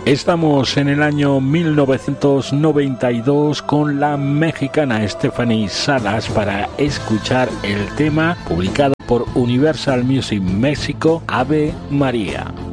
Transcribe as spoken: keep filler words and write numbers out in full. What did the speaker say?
Estamos en el año mil novecientos noventa y dos con la mexicana Stephanie Salas para escuchar el tema publicado por Universal Music México, Ave María.